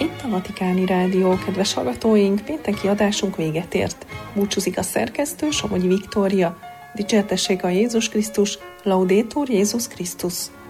Itt a Vatikáni Rádió, kedves hallgatóink, pénteki adásunk véget ért. Búcsúzik a szerkesztő, Somogyi Viktória. Dicsértessége a Jézus Krisztus, Laudetur Jézus Krisztus.